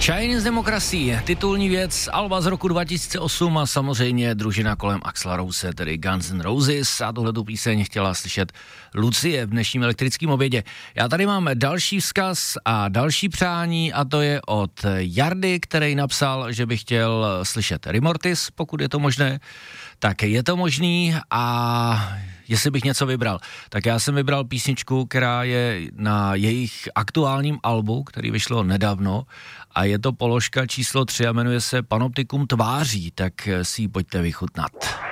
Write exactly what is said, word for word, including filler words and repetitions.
Chinese Democracy, titulní věc, alba z roku dva tisíce osm a samozřejmě družina kolem Axla Rose, tedy Guns N' Roses, a tuhletu píseň chtěla slyšet Lucie v dnešním elektrickém obědě. Já tady mám další vzkaz a další přání a to je od Jardy, který napsal, že by chtěl slyšet Rimortis, pokud je to možné, tak je to možný a jestli bych něco vybral, tak já jsem vybral písničku, která je na jejich aktuálním albu, který vyšlo nedávno a je to položka číslo tři a jmenuje se Panoptikum tváří, tak si ji pojďte vychutnat.